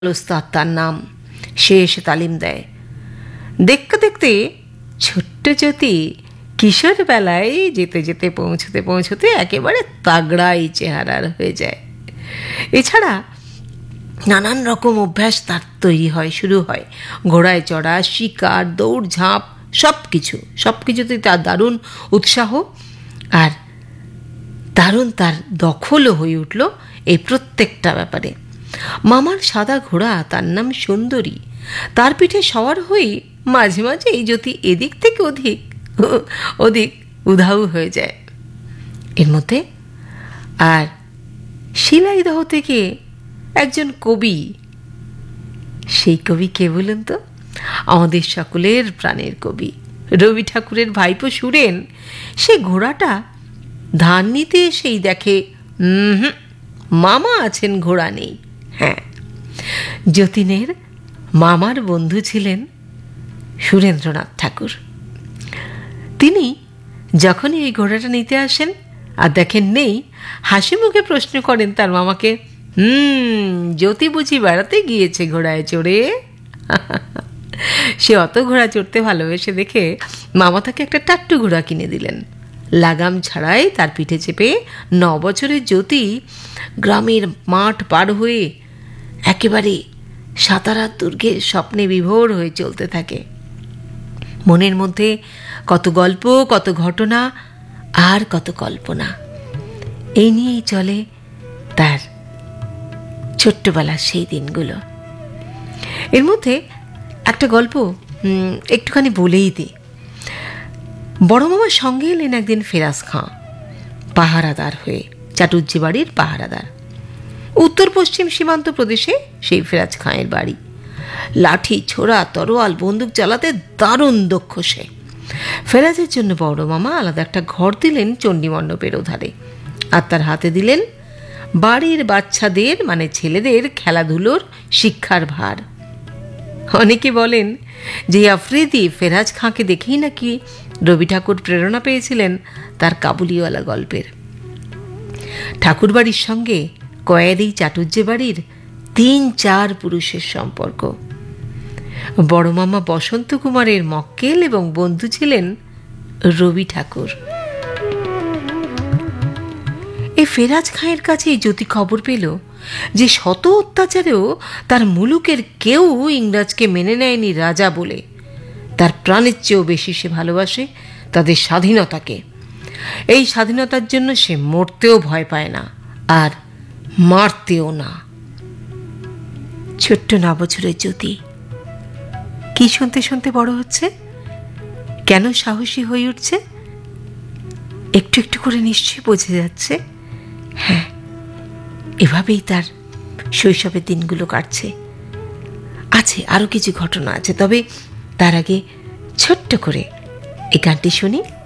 ওস্তাদ তার নাম। সে এসে তালিম দেয়। দেখতে দেখতে ছোট্ট জ্যোতি কিশোর বেলায় যেতে যেতে পৌঁছতে পৌঁছতে একেবারে তাগড়াই চেহারার হয়ে যায়। এছাড়া নানান রকম অভ্যাস তার তৈরি হয়, শুরু হয়। ঘোড়ায় চড়া, শিকার, দৌড়ঝাঁপ, সব কিছুতেই তার দারুণ উৎসাহ আর দারুণ তার দখলও হয়ে উঠল এই প্রত্যেকটা ব্যাপারে। মামার সাদা ঘোড়া, তার নাম সুন্দরী, তার পিঠে সওয়ার হয়ে মাঝে মাঝে এই জ্যোতি এদিক থেকে ওদিক উধাও হয়ে যায়। এর মধ্যে আর শিলাইদহ থেকে একজন কবি, সেই কবি কে বলুন তো? আমাদের সকলের প্রাণের কবি রবি ঠাকুরের ভাইপো সুরেন। সে ঘোড়াটা ধান নিতে এসেই দেখে মামা আছেন, ঘোড়া নেই। হ্যাঁ, যতীনের মামার বন্ধু ছিলেন সুরেন্দ্রনাথ ঠাকুর। তিনি যখনই এই ঘোড়াটা নিতে আসেন আর দেখেন নেই, হাসি মুখে প্রশ্ন করেন তার মামাকে, জ্যোতি বুঝি বেড়াতে গিয়েছে ঘোড়ায় চড়ে? সে অত ঘোড়া চড়তে ভালোবেসে দেখে মামা তাকে একটা টাট্টু ঘোড়া কিনে দিলেন। লাগাম ছাড়াই তার পিঠে চেপে 9 বছরের জ্যোতি গ্রামের মাঠ পার হয়ে একেবারে সাতারার দুর্গের স্বপ্নে বিভোর হয়ে চলতে থাকে। মনের মধ্যে কত গল্প, কত ঘটনা আর কত কল্পনা, এই নিয়েই চলে তার ছোট্টবেলার সেই দিনগুলো। এর মধ্যে একটা গল্প একটুখানি বলেই দিই। বড় মামার সঙ্গে এলেন একদিন ফেরাজ খাঁ, পাহারাদার হয়ে, চাটুজ্জে বাড়ির পাহারাদার। উত্তর পশ্চিম সীমান্ত প্রদেশে সেই ফেরাজ খাঁয়ের বাড়ি। লাঠি, ছোড়া, তরোয়াল, বন্দুক চালাতে দারুণ দক্ষ সে। ফেরাজের জন্য বড় মামা আলাদা একটা ঘর দিলেন চণ্ডীমণ্ডপের ওধারে, আর তার হাতে দিলেন বাড়ির বাচ্চাদের মানে ছেলেদের খেলাধুলোর শিক্ষার ভার। অনেকে বলেন যে আফ্রিদি ফেরাজ খাঁকে দেখেই নাকি রবি ঠাকুর প্রেরণা পেয়েছিলেন তার কাবুলিওয়ালা গল্পের। ঠাকুর বাড়ির সঙ্গে কয়েদি চাটুজ্জে বাড়ির 3-4 পুরুষের সম্পর্ক। বড় মামা বসন্ত কুমারের মক্কেল এবং বন্ধু ছিলেন রবি ঠাকুর। এই ফেরাজ খাঁয়ের কাছে জ্যোতি খবর পেল যে শত অত্যাচারেও তার মুলুকের কেউ ইংরাজকে মেনে নেয়নি রাজা বলে। তার প্রাণের চেয়েও বেশি সে ভালোবাসে তাদের স্বাধীনতাকে। এই স্বাধীনতার জন্য সে মরতেও ভয় পায় না, আর মারতেও না। ছোট্ট 9 বছরের জ্যোতি কি শুনতে শুনতে বড় হচ্ছে, কেন সাহসী হয়ে উঠছে, একটু একটু করে নিশ্চয়ই বোঝা যাচ্ছে। হ্যাঁ, এভাবেই তার শৈশবের দিনগুলো কাটছে। আছে আরো কিছু ঘটনা আছে, তবে তার আগে ছোট্ট করে এই গানটি শুনি।